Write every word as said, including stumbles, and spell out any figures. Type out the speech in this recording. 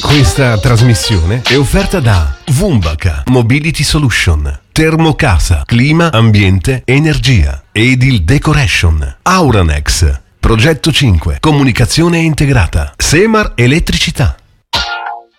Questa trasmissione è offerta da Vumbaca Mobility Solution, Termocasa, Clima, Ambiente, Energia, Edil Decoration, Auranex, Progetto cinque, Comunicazione integrata, Semar Elettricità.